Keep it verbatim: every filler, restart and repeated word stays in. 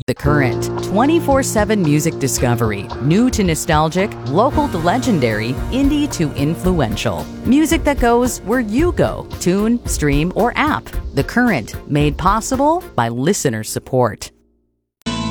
The Current, twenty-four seven music discovery, new to nostalgic, local to legendary, indie to influential. Music that goes where you go, tune, stream, or app. The Current, made possible by listener support.